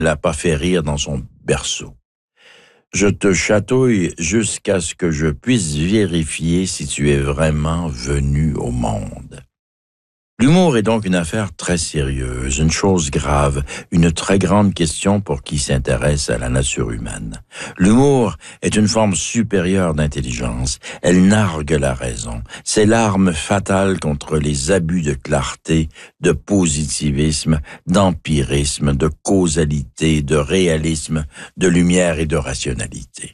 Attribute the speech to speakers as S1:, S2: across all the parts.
S1: l'a pas fait rire dans son berceau. Je te chatouille jusqu'à ce que je puisse vérifier si tu es vraiment venu au monde. L'humour est donc une affaire très sérieuse, une chose grave, une très grande question pour qui s'intéresse à la nature humaine. L'humour est une forme supérieure d'intelligence. Elle nargue la raison. C'est l'arme fatale contre les abus de clarté, de positivisme, d'empirisme, de causalité, de réalisme, de lumière et de rationalité.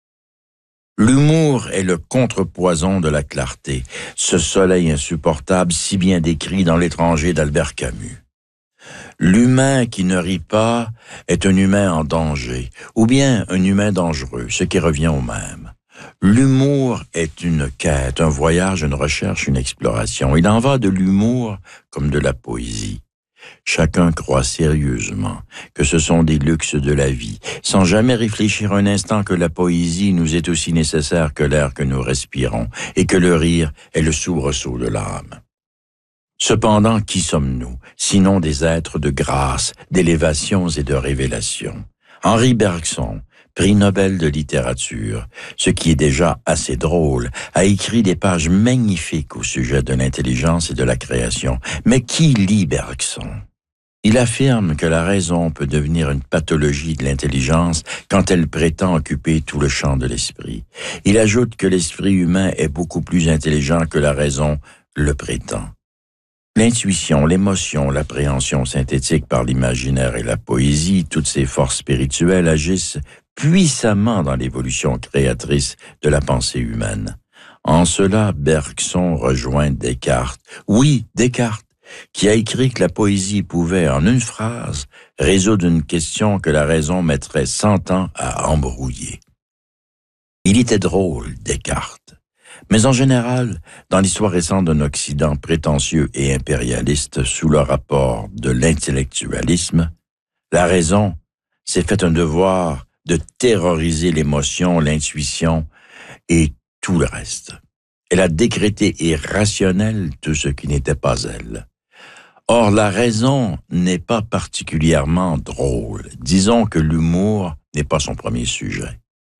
S1: L'humour est le contrepoison de la clarté, ce soleil insupportable si bien décrit dans L'étranger d'Albert Camus. L'humain qui ne rit pas est un humain en danger, ou bien un humain dangereux, ce qui revient au même. L'humour est une quête, un voyage, une recherche, une exploration. Il en va de l'humour comme de la poésie. Chacun croit sérieusement que ce sont des luxes de la vie, sans jamais réfléchir un instant que la poésie nous est aussi nécessaire que l'air que nous respirons, et que le rire est le soubresaut de l'âme. Cependant, qui sommes-nous, sinon des êtres de grâce, d'élévations et de révélations? Henri Bergson, prix Nobel de littérature, ce qui est déjà assez drôle, a écrit des pages magnifiques au sujet de l'intelligence et de la création. Mais qui lit Bergson? Il affirme que la raison peut devenir une pathologie de l'intelligence quand elle prétend occuper tout le champ de l'esprit. Il ajoute que l'esprit humain est beaucoup plus intelligent que la raison le prétend. L'intuition, l'émotion, l'appréhension synthétique par l'imaginaire et la poésie, toutes ces forces spirituelles agissent puissamment dans l'évolution créatrice de la pensée humaine. En cela, Bergson rejoint Descartes. Oui, Descartes, qui a écrit que la poésie pouvait, en une phrase, résoudre une question que la raison mettrait 100 ans à embrouiller. Il était drôle, Descartes. Mais en général, dans l'histoire récente d'un Occident prétentieux et impérialiste sous le rapport de l'intellectualisme, la raison s'est fait un devoir de terroriser l'émotion, l'intuition et tout le reste. Elle a décrété irrationnel tout ce qui n'était pas elle. Or, la raison n'est pas particulièrement drôle. Disons que l'humour n'est pas son premier sujet.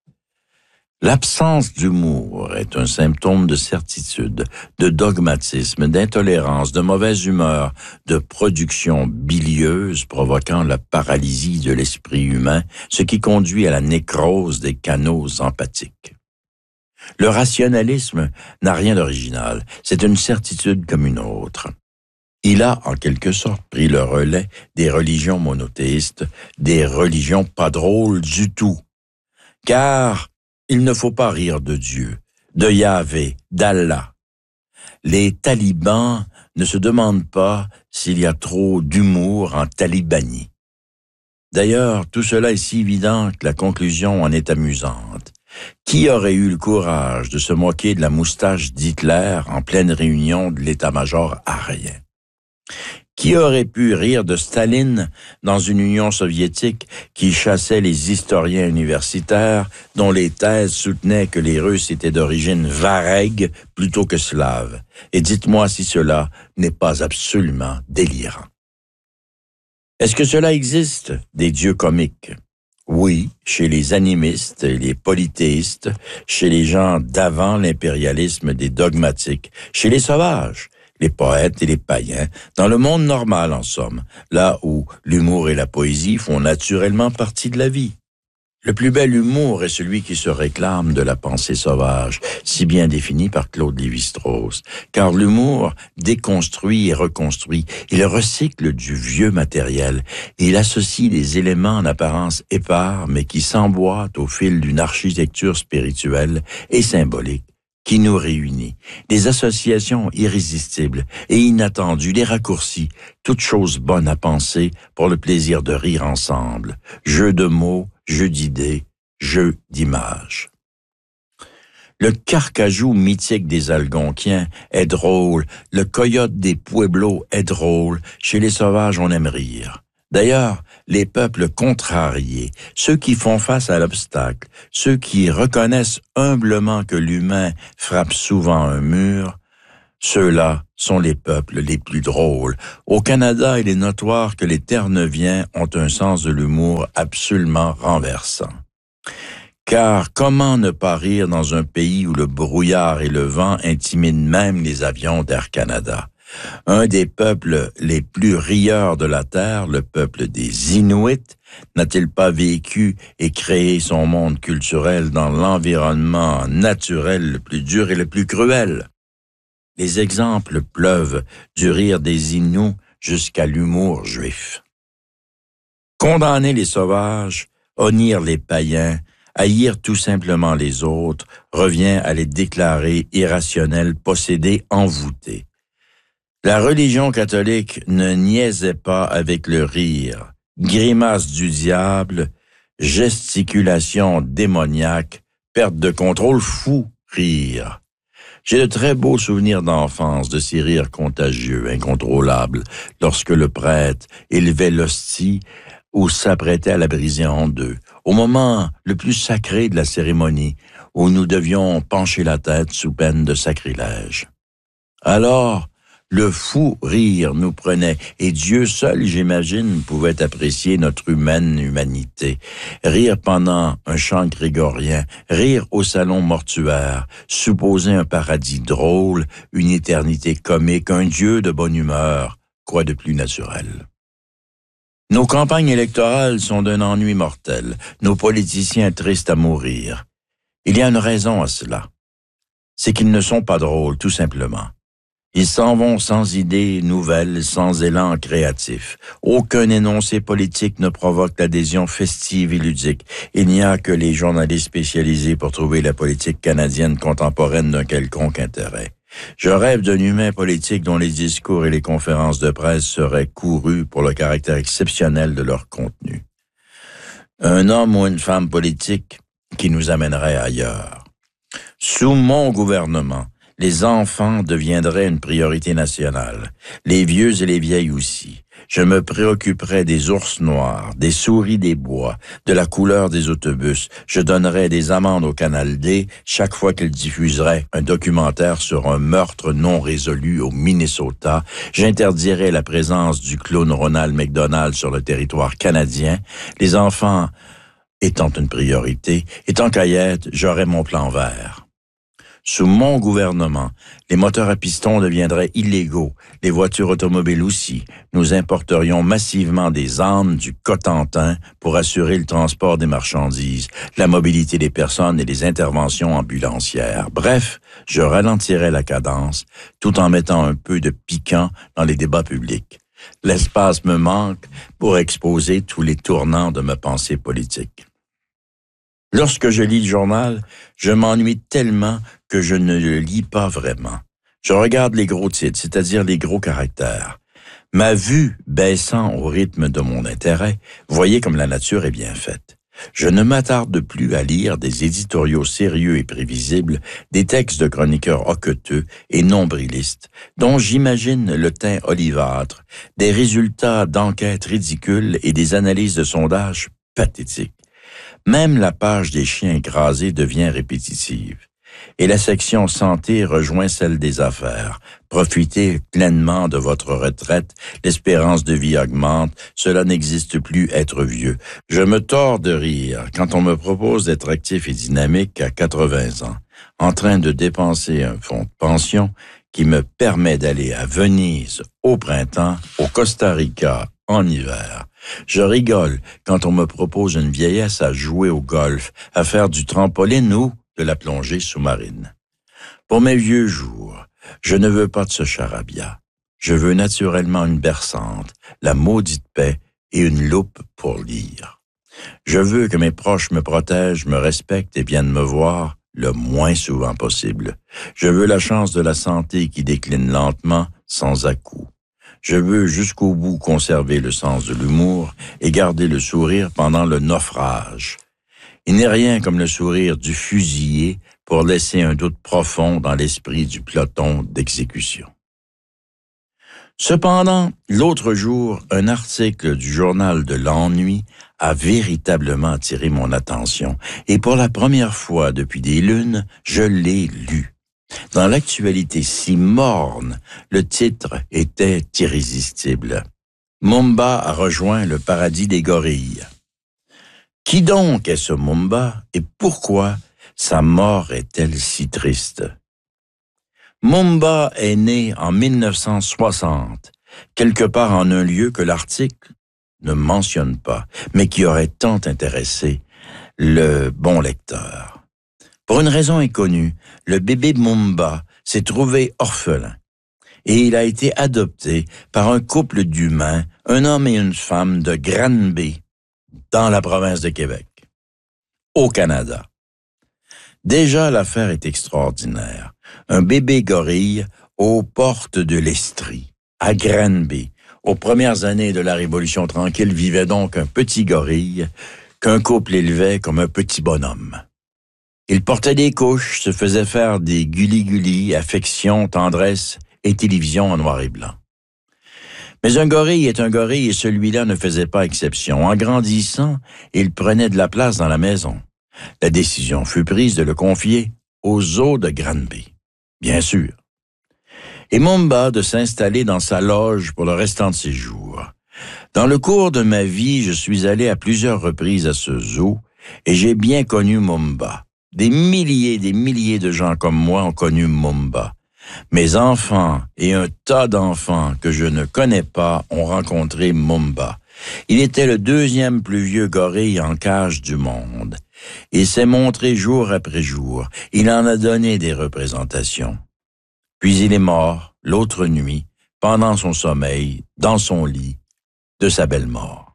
S1: L'absence d'humour est un symptôme de certitude, de dogmatisme, d'intolérance, de mauvaise humeur, de production bilieuse provoquant la paralysie de l'esprit humain, ce qui conduit à la nécrose des canaux empathiques. Le rationalisme n'a rien d'original, c'est une certitude comme une autre. Il a, en quelque sorte, pris le relais des religions monothéistes, des religions pas drôles du tout. Car il ne faut pas rire de Dieu, de Yahvé, d'Allah. Les talibans ne se demandent pas s'il y a trop d'humour en talibanie. D'ailleurs, tout cela est si évident que la conclusion en est amusante. Qui aurait eu le courage de se moquer de la moustache d'Hitler en pleine réunion de l'état-major arien? Qui aurait pu rire de Staline dans une Union soviétique qui chassait les historiens universitaires dont les thèses soutenaient que les Russes étaient d'origine varègue plutôt que slave? Et dites-moi si cela n'est pas absolument délirant. Est-ce que cela existe, des dieux comiques? Oui, chez les animistes et les polythéistes, chez les gens d'avant l'impérialisme des dogmatiques, chez les sauvages, les poètes et les païens, dans le monde normal en somme, là où l'humour et la poésie font naturellement partie de la vie. Le plus bel humour est celui qui se réclame de la pensée sauvage, si bien défini par Claude Lévi-Strauss, car l'humour déconstruit et reconstruit, il recycle du vieux matériel, et il associe des éléments en apparence épars, mais qui s'emboîtent au fil d'une architecture spirituelle et symbolique, qui nous réunit, des associations irrésistibles et inattendues, des raccourcis, toutes choses bonnes à penser pour le plaisir de rire ensemble, jeu de mots, jeu d'idées, jeu d'images. Le carcajou mythique des Algonquiens est drôle, le coyote des Pueblos est drôle, chez les sauvages on aime rire. D'ailleurs, les peuples contrariés, ceux qui font face à l'obstacle, ceux qui reconnaissent humblement que l'humain frappe souvent un mur, Ceux-là sont les peuples les plus drôles. Au Canada, il est notoire que les Terre-Neuviens ont un sens de l'humour absolument renversant. Car comment ne pas rire dans un pays où le brouillard et le vent intimident même les avions d'Air Canada? Un des peuples les plus rieurs de la Terre, le peuple des Inuits, n'a-t-il pas vécu et créé son monde culturel dans l'environnement naturel le plus dur et le plus cruel? Les exemples pleuvent du rire des Inuits jusqu'à l'humour juif. Condamner les sauvages, honnir les païens, haïr tout simplement les autres, revient à les déclarer irrationnels, possédés, envoûtés. La religion catholique ne niaisait pas avec le rire, grimace du diable, gesticulation démoniaque, perte de contrôle, fou rire. J'ai de très beaux souvenirs d'enfance de ces rires contagieux, incontrôlables, lorsque le prêtre élevait l'hostie ou s'apprêtait à la briser en deux, au moment le plus sacré de la cérémonie, où nous devions pencher la tête sous peine de sacrilège. Alors, le fou rire nous prenait, et Dieu seul, j'imagine, pouvait apprécier notre humaine humanité. Rire pendant un chant grégorien, rire au salon mortuaire, supposer un paradis drôle, une éternité comique, un Dieu de bonne humeur, quoi de plus naturel? Nos campagnes électorales sont d'un ennui mortel, nos politiciens tristes à mourir. Il y a une raison à cela. C'est qu'ils ne sont pas drôles, tout simplement. Ils s'en vont sans idées nouvelles, sans élan créatif. Aucun énoncé politique ne provoque l'adhésion festive et ludique. Il n'y a que les journalistes spécialisés pour trouver la politique canadienne contemporaine d'un quelconque intérêt. Je rêve d'un humain politique dont les discours et les conférences de presse seraient courus pour le caractère exceptionnel de leur contenu. Un homme ou une femme politique qui nous amènerait ailleurs. Sous mon gouvernement, les enfants deviendraient une priorité nationale, les vieux et les vieilles aussi. Je me préoccuperais des ours noirs, des souris des bois, de la couleur des autobus. Je donnerais des amendes au Canal D chaque fois qu'ils diffuseraient un documentaire sur un meurtre non résolu au Minnesota. J'interdirais la présence du clown Ronald McDonald sur le territoire canadien. Les enfants étant une priorité, et tant qu'à y être, j'aurais mon plan vert. Sous mon gouvernement, les moteurs à piston deviendraient illégaux, les voitures automobiles aussi. Nous importerions massivement des ânes du Cotentin pour assurer le transport des marchandises, la mobilité des personnes et les interventions ambulancières. Bref, je ralentirais la cadence tout en mettant un peu de piquant dans les débats publics. L'espace me manque pour exposer tous les tournants de ma pensée politique. Lorsque je lis le journal, je m'ennuie tellement que je ne le lis pas vraiment. Je regarde les gros titres, c'est-à-dire les gros caractères. Ma vue baissant au rythme de mon intérêt, voyez comme la nature est bien faite. Je ne m'attarde plus à lire des éditoriaux sérieux et prévisibles, des textes de chroniqueurs hoqueteux et nombrilistes, dont j'imagine le teint olivâtre, des résultats d'enquêtes ridicules et des analyses de sondages pathétiques. Même la page des chiens écrasés devient répétitive. Et la section santé rejoint celle des affaires. Profitez pleinement de votre retraite, l'espérance de vie augmente, cela n'existe plus être vieux. Je me tords de rire quand on me propose d'être actif et dynamique à 80 ans, en train de dépenser un fonds de pension qui me permet d'aller à Venise au printemps, au Costa Rica en hiver. Je rigole quand on me propose une vieillesse à jouer au golf, à faire du trampoline ou de la plongée sous-marine. Pour mes vieux jours, je ne veux pas de ce charabia. Je veux naturellement une berçante, la maudite paix et une loupe pour lire. Je veux que mes proches me protègent, me respectent et viennent me voir le moins souvent possible. Je veux la chance de la santé qui décline lentement, sans à-coups. Je veux jusqu'au bout conserver le sens de l'humour et garder le sourire pendant le naufrage. Il n'est rien comme le sourire du fusillé pour laisser un doute profond dans l'esprit du peloton d'exécution. Cependant, l'autre jour, un article du journal de l'ennui a véritablement attiré mon attention et pour la première fois depuis des lunes, je l'ai lu. Dans l'actualité si morne, le titre était irrésistible. Mumba a rejoint le paradis des gorilles. Qui donc est ce Mumba et pourquoi sa mort est-elle si triste? Mumba est né en 1960, quelque part en un lieu que l'article ne mentionne pas, mais qui aurait tant intéressé le bon lecteur. Pour une raison inconnue, le bébé Mumba s'est trouvé orphelin et il a été adopté par un couple d'humains, un homme et une femme de Granby, dans la province de Québec, au Canada. Déjà, l'affaire est extraordinaire. Un bébé gorille aux portes de l'Estrie, à Granby. Aux premières années de la Révolution tranquille vivait donc un petit gorille qu'un couple élevait comme un petit bonhomme. Il portait des couches, se faisait faire des guli-guli, affection, tendresse et télévision en noir et blanc. Mais un gorille est un gorille et celui-là ne faisait pas exception. En grandissant, il prenait de la place dans la maison. La décision fut prise de le confier aux zoos de Granby, bien sûr. Et Mumba de s'installer dans sa loge pour le restant de ses jours. Dans le cours de ma vie, je suis allé à plusieurs reprises à ce zoo et j'ai bien connu Mumba. Des milliers de gens comme moi ont connu Mumba. Mes enfants et un tas d'enfants que je ne connais pas ont rencontré Mumba. Il était le deuxième plus vieux gorille en cage du monde. Il s'est montré jour après jour. Il en a donné des représentations. Puis il est mort, l'autre nuit, pendant son sommeil, dans son lit, de sa belle mort.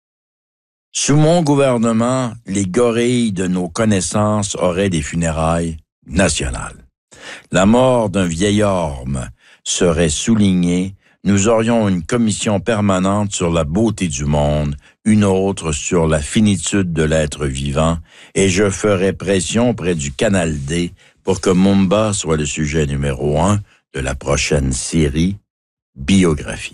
S1: Sous mon gouvernement, les gorilles de nos connaissances auraient des funérailles nationales. La mort d'un vieil orme serait soulignée. Nous aurions une commission permanente sur la beauté du monde, une autre sur la finitude de l'être vivant, et je ferai pression près du Canal D pour que Mumba soit le sujet numéro 1 de la prochaine série Biographie.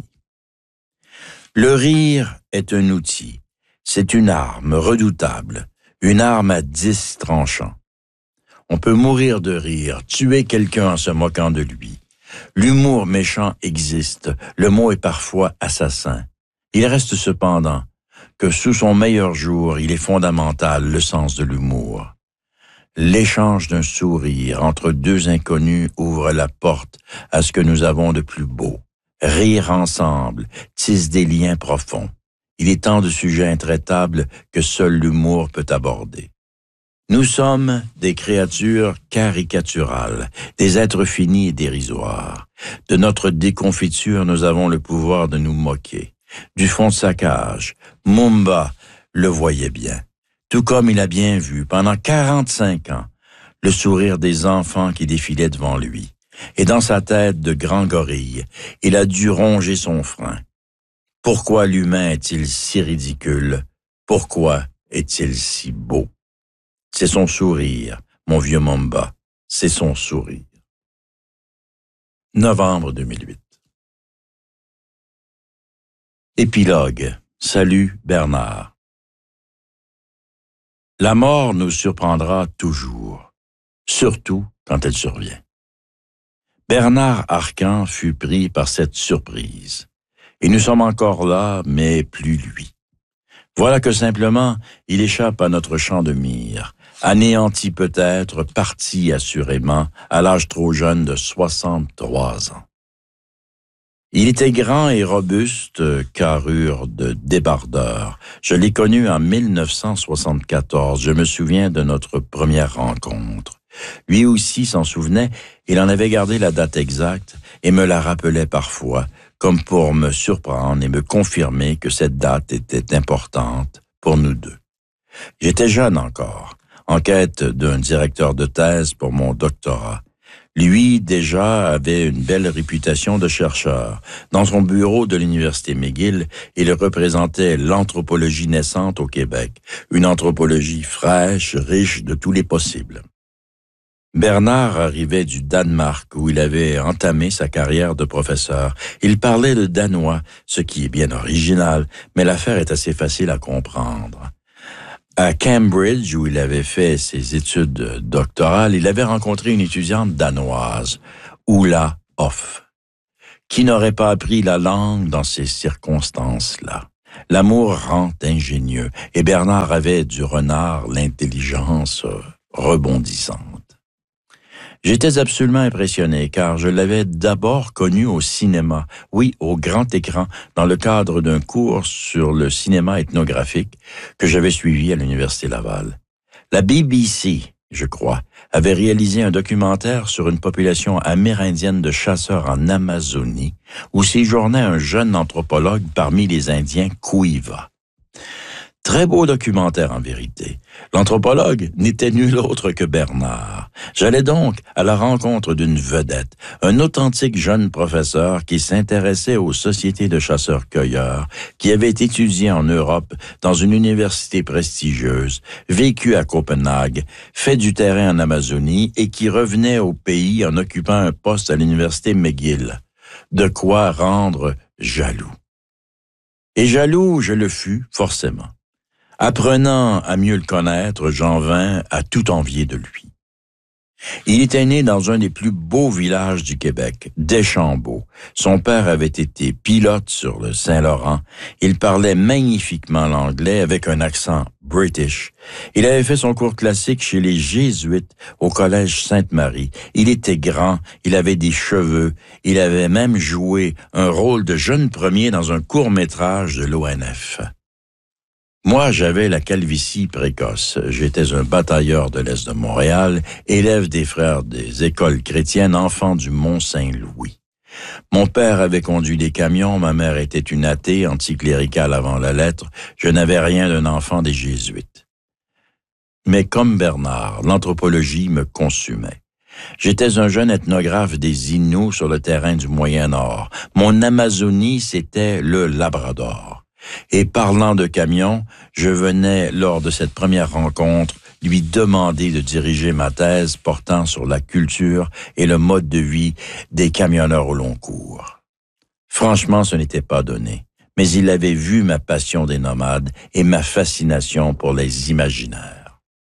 S1: Le rire est un outil. C'est une arme redoutable, une arme à 10 tranchants. On peut mourir de rire, tuer quelqu'un en se moquant de lui. L'humour méchant existe, le mot est parfois assassin. Il reste cependant que sous son meilleur jour, il est fondamental, le sens de l'humour. L'échange d'un sourire entre deux inconnus ouvre la porte à ce que nous avons de plus beau. Rire ensemble tisse des liens profonds. Il est tant de sujets intraitables que seul l'humour peut aborder. Nous sommes des créatures caricaturales, des êtres finis et dérisoires. De notre déconfiture, nous avons le pouvoir de nous moquer. Du fond de sa cage, Mumba le voyait bien. Tout comme il a bien vu, pendant 45 ans, le sourire des enfants qui défilaient devant lui. Et dans sa tête de grand gorille, il a dû ronger son frein. Pourquoi l'humain est-il si ridicule? Pourquoi est-il si beau? C'est son sourire, mon vieux Mumba, c'est son sourire. Novembre 2008. Épilogue. Salut Bernard. La mort nous surprendra toujours, surtout quand elle survient. Bernard Arcan fut pris par cette surprise. Et nous sommes encore là, mais plus lui. Voilà que simplement, il échappe à notre champ de mire, anéanti peut-être, parti assurément, à l'âge trop jeune de 63 ans. Il était grand et robuste, carrure de débardeur. Je l'ai connu en 1974. Je me souviens de notre première rencontre. Lui aussi s'en souvenait, il en avait gardé la date exacte et me la rappelait parfois, comme pour me surprendre et me confirmer que cette date était importante pour nous deux. J'étais jeune encore, en quête d'un directeur de thèse pour mon doctorat. Lui, déjà, avait une belle réputation de chercheur. Dans son bureau de l'Université McGill, il représentait l'anthropologie naissante au Québec, une anthropologie fraîche, riche de tous les possibles. Bernard arrivait du Danemark où il avait entamé sa carrière de professeur. Il parlait le danois, ce qui est bien original, mais l'affaire est assez facile à comprendre. À Cambridge, où il avait fait ses études doctorales, il avait rencontré une étudiante danoise, Ulla Hoff, qui n'aurait pas appris la langue dans ces circonstances-là. L'amour rend ingénieux, et Bernard avait du renard l'intelligence rebondissante. J'étais absolument impressionné car je l'avais d'abord connu au cinéma, oui, au grand écran, dans le cadre d'un cours sur le cinéma ethnographique que j'avais suivi à l'Université Laval. La BBC, je crois, avait réalisé un documentaire sur une population amérindienne de chasseurs en Amazonie où séjournait un jeune anthropologue parmi les Indiens Kuiva. Très beau documentaire en vérité. L'anthropologue n'était nul autre que Bernard. J'allais donc à la rencontre d'une vedette, un authentique jeune professeur qui s'intéressait aux sociétés de chasseurs-cueilleurs, qui avait étudié en Europe dans une université prestigieuse, vécu à Copenhague, fait du terrain en Amazonie et qui revenait au pays en occupant un poste à l'université McGill. De quoi rendre jaloux. Et jaloux, je le fus, forcément. Apprenant à mieux le connaître, j'en vins à tout envier de lui. Il était né dans un des plus beaux villages du Québec, Deschambault. Son père avait été pilote sur le Saint-Laurent. Il parlait magnifiquement l'anglais avec un accent british. Il avait fait son cours classique chez les Jésuites au collège Sainte-Marie. Il était grand, il avait des cheveux. Il avait même joué un rôle de jeune premier dans un court-métrage de l'ONF. Moi, j'avais la calvitie précoce. J'étais un batailleur de l'Est de Montréal, élève des frères des écoles chrétiennes, enfant du Mont-Saint-Louis. Mon père avait conduit des camions, ma mère était une athée, anticléricale avant la lettre. Je n'avais rien d'un enfant des Jésuites. Mais comme Bernard, l'anthropologie me consumait. J'étais un jeune ethnographe des Inuits sur le terrain du Moyen-Nord. Mon Amazonie, c'était le Labrador. Et parlant de camions, je venais, lors de cette première rencontre, lui demander de diriger ma thèse portant sur la culture et le mode de vie des camionneurs au long cours. Franchement, ce n'était pas donné, mais il avait vu ma passion des nomades et ma fascination pour les imaginaires.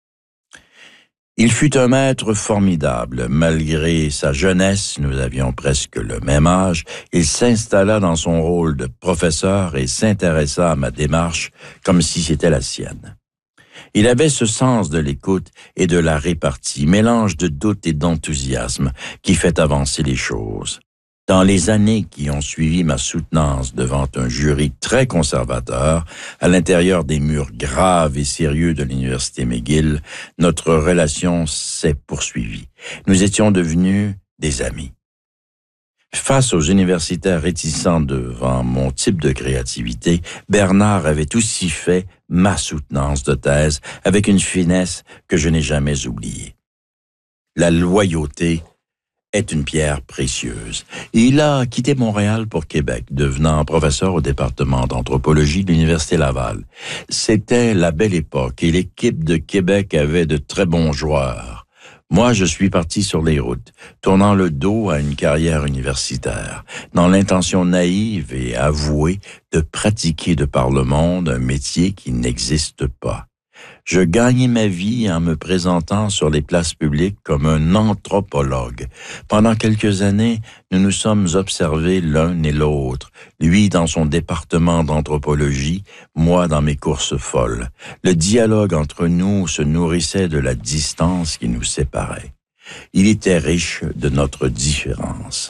S1: Il fut un maître formidable. Malgré sa jeunesse, nous avions presque le même âge, il s'installa dans son rôle de professeur et s'intéressa à ma démarche comme si c'était la sienne. Il avait ce sens de l'écoute et de la répartie, mélange de doute et d'enthousiasme qui fait avancer les choses. Dans les années qui ont suivi ma soutenance devant un jury très conservateur, à l'intérieur des murs graves et sérieux de l'Université McGill, notre relation s'est poursuivie. Nous étions devenus des amis. Face aux universitaires réticents devant mon type de créativité, Bernard avait aussi fait ma soutenance de thèse avec une finesse que je n'ai jamais oubliée. La loyauté est une pierre précieuse. Il a quitté Montréal pour Québec, devenant professeur au département d'anthropologie de l'Université Laval. C'était la belle époque et l'équipe de Québec avait de très bons joueurs. Moi, je suis parti sur les routes, tournant le dos à une carrière universitaire, dans l'intention naïve et avouée de pratiquer de par le monde un métier qui n'existe pas. Je gagnais ma vie en me présentant sur les places publiques comme un anthropologue. Pendant quelques années, nous nous sommes observés l'un et l'autre, lui dans son département d'anthropologie, moi dans mes courses folles. Le dialogue entre nous se nourrissait de la distance qui nous séparait. Il était riche de notre différence.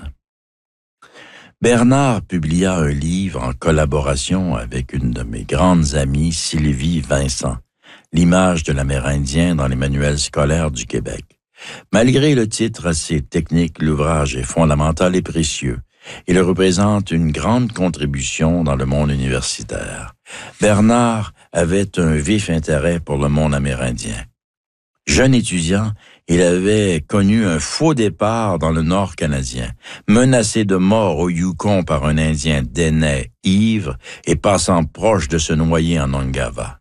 S1: Bernard publia un livre en collaboration avec une de mes grandes amies, Sylvie Vincent, L'image de l'Amérindien dans les manuels scolaires du Québec. Malgré le titre assez technique, l'ouvrage est fondamental et précieux. Il représente une grande contribution dans le monde universitaire. Bernard avait un vif intérêt pour le monde amérindien. Jeune étudiant, il avait connu un faux départ dans le Nord canadien, menacé de mort au Yukon par un Indien Dene ivre et passant proche de se noyer en Ongava.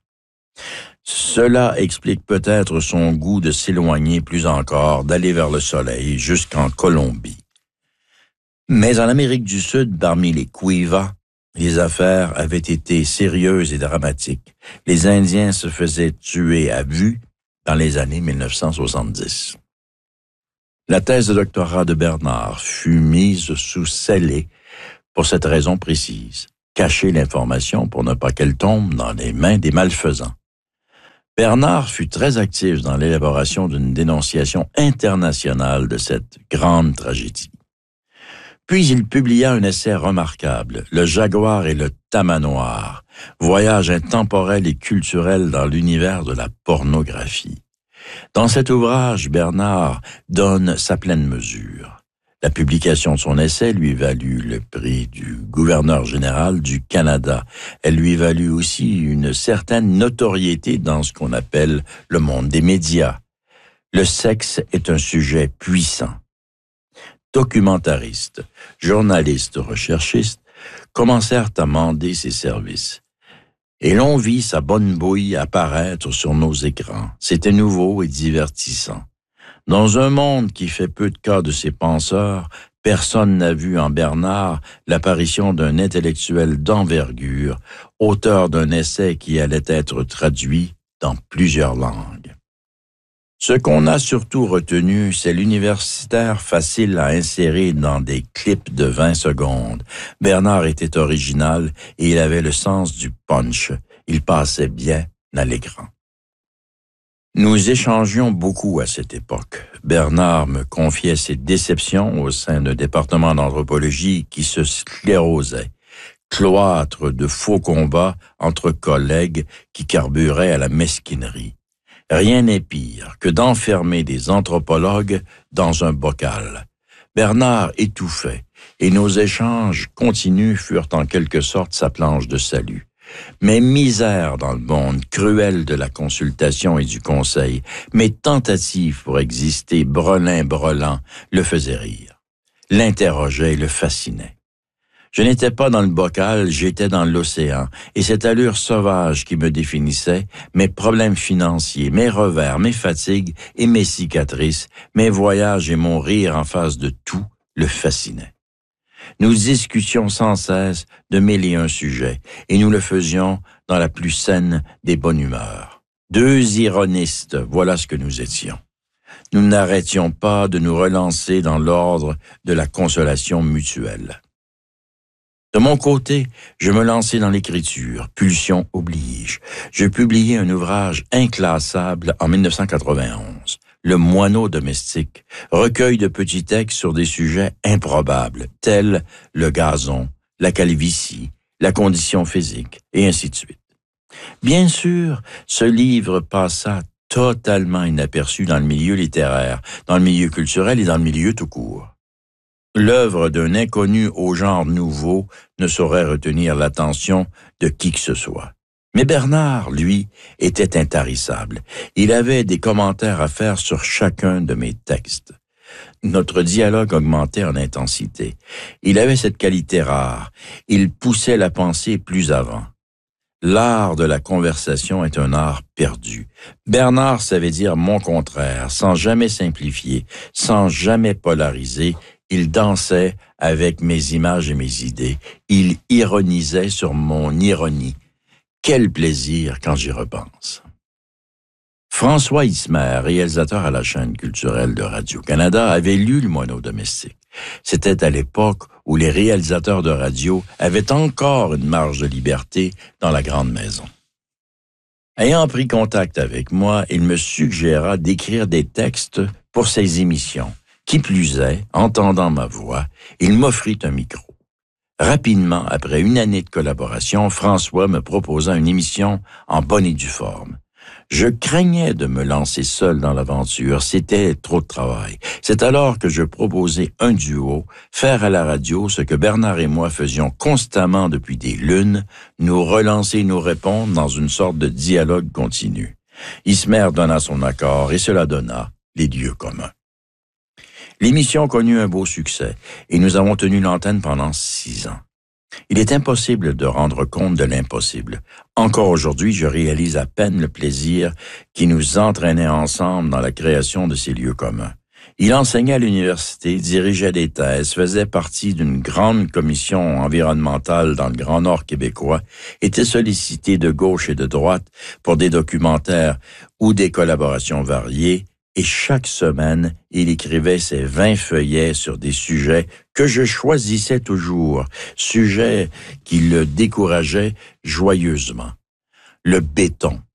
S1: Cela explique peut-être son goût de s'éloigner plus encore, d'aller vers le soleil jusqu'en Colombie. Mais en Amérique du Sud, parmi les Kuiva, Les affaires avaient été sérieuses et dramatiques. Les Indiens se faisaient tuer à vue dans les années 1970. La thèse de doctorat de Bernard fut mise sous scellé pour cette raison précise, cacher l'information pour ne pas qu'elle tombe dans les mains des malfaisants. Bernard fut très actif dans l'élaboration d'une dénonciation internationale de cette grande tragédie. Puis il publia un essai remarquable, Le Jaguar et le Tamanoir, voyage intemporel et culturel dans l'univers de la pornographie. Dans cet ouvrage, Bernard donne sa pleine mesure. La publication de son essai lui valut le prix du gouverneur général du Canada. Elle lui valut aussi une certaine notoriété dans ce qu'on appelle le monde des médias. Le sexe est un sujet puissant. Documentaristes, journalistes, recherchistes commencèrent à mander ses services. Et l'on vit sa bonne bouille apparaître sur nos écrans. C'était nouveau et divertissant. Dans un monde qui fait peu de cas de ses penseurs, personne n'a vu en Bernard l'apparition d'un intellectuel d'envergure, auteur d'un essai qui allait être traduit dans plusieurs langues. Ce qu'on a surtout retenu, c'est l'universitaire facile à insérer dans des clips de 20 secondes. Bernard était original et il avait le sens du punch. Il passait bien à l'écran. Nous échangions beaucoup à cette époque. Bernard me confiait ses déceptions au sein d'un département d'anthropologie qui se sclérosait, cloître de faux combats entre collègues qui carburaient à la mesquinerie. Rien n'est pire que d'enfermer des anthropologues dans un bocal. Bernard étouffait, et nos échanges continus furent en quelque sorte sa planche de salut. Mes misères dans le monde cruel de la consultation et du conseil, mes tentatives pour exister brelant le faisaient rire, l'interrogeaient et le fascinaient. Je n'étais pas dans le bocal, j'étais dans l'océan, et cette allure sauvage qui me définissait, mes problèmes financiers, mes revers, mes fatigues et mes cicatrices, mes voyages et mon rire en face de tout, le fascinaient. Nous discutions sans cesse de 1001 sujets, et nous le faisions dans la plus saine des bonnes humeurs. Deux ironistes, voilà ce que nous étions. Nous n'arrêtions pas de nous relancer dans l'ordre de la consolation mutuelle. De mon côté, je me lançai dans l'écriture, pulsion oblige. Je publiai un ouvrage inclassable en 1991, Le moineau domestique, recueil de petits textes sur des sujets improbables, tels le gazon, la calvitie, la condition physique, et ainsi de suite. Bien sûr, ce livre passa totalement inaperçu dans le milieu littéraire, dans le milieu culturel et dans le milieu tout court. L'œuvre d'un inconnu au genre nouveau ne saurait retenir l'attention de qui que ce soit. Mais Bernard, lui, était intarissable. Il avait des commentaires à faire sur chacun de mes textes. Notre dialogue augmentait en intensité. Il avait cette qualité rare. Il poussait la pensée plus avant. L'art de la conversation est un art perdu. Bernard savait dire mon contraire, sans jamais simplifier, sans jamais polariser. Il dansait avec mes images et mes idées. Il ironisait sur mon ironie. Quel plaisir quand j'y repense. François Ismer, réalisateur à la chaîne culturelle de Radio-Canada, avait lu Le moineau domestique. C'était à l'époque où les réalisateurs de radio avaient encore une marge de liberté dans la grande maison. Ayant pris contact avec moi, il me suggéra d'écrire des textes pour ses émissions. Qui plus est, entendant ma voix, il m'offrit un micro. Rapidement, après une année de collaboration, François me proposa une émission en bonne et due forme. Je craignais de me lancer seul dans l'aventure, c'était trop de travail. C'est alors que je proposai un duo, faire à la radio ce que Bernard et moi faisions constamment depuis des lunes, nous relancer et nous répondre dans une sorte de dialogue continu. Ismer donna son accord et cela donna Les lieux communs. L'émission connut un beau succès et nous avons tenu l'antenne pendant 6 ans. Il est impossible de rendre compte de l'impossible. Encore aujourd'hui, je réalise à peine le plaisir qui nous entraînait ensemble dans la création de ces lieux communs. Il enseignait à l'université, dirigeait des thèses, faisait partie d'une grande commission environnementale dans le Grand Nord québécois, était sollicité de gauche et de droite pour des documentaires ou des collaborations variées, et chaque semaine, il écrivait ses 20 feuillets sur des sujets que je choisissais toujours, sujets qui le décourageaient joyeusement. Le béton,